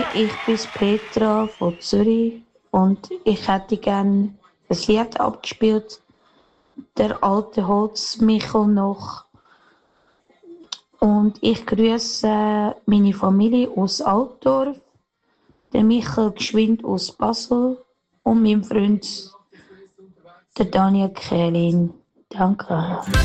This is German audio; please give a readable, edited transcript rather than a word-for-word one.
ich bin Petra von Zürich und ich hätte gerne ein Lied abgespielt, der alte Holzmichel noch. Und ich grüße meine Familie aus Altdorf, den Michael Geschwind aus Basel und meinen Freund, der Daniel Kählin. Danke.